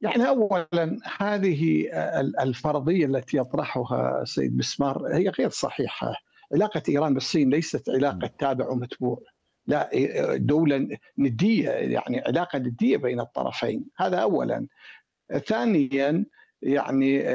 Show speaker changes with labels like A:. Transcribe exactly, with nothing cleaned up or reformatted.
A: يعني أولًا هذه ال الفرضية التي يطرحها السيد مسمار هي غير صحيحة. علاقة إيران بالصين ليست
B: إمم.
A: علاقة تابع ومتبوع، لأ آآ دولة ندية، يعني علاقة ندية بين الطرفين، هذا أولًا. ثانيًا يعني